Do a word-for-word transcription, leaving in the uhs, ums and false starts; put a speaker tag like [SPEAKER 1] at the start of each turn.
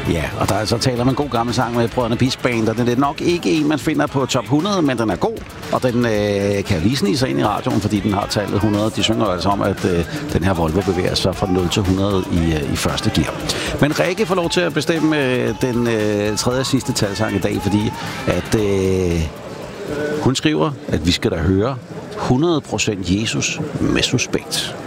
[SPEAKER 1] Ja, og der er så taler man en god gammel sang med Brødrene Pisk Band, og den er nok ikke en, man finder på top hundrede, men den er god, og den øh, kan lige snige sig ind i radioen, fordi den har tallet hundrede. De synger altså om, at øh, den her Volvo bevæger sig fra nul til hundrede i, øh, i første gear. Men Rikke får lov til at bestemme øh, den øh, tredje og sidste talsang i dag, fordi at øh, hun skriver, at vi skal da høre hundrede procent Jesus med suspekt.